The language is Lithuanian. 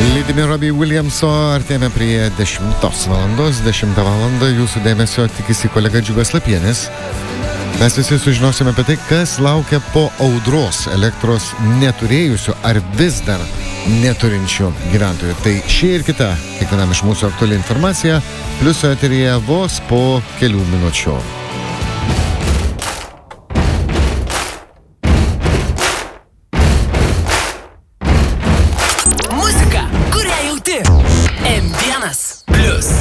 Lydimi Robbie Williamso artėjame prie 10 valandos. 10 valandą jūsų dėmesio tikisi kolega Džiugas Lapienis. Mes visi sužinosime apie tai, kas laukia po audros elektros neturėjusių ar vis dar neturinčių gyventojų. Tai ši ir kita, kiekvienam iš mūsų aktuali informacija, plius eteryje vos po kelių minučių.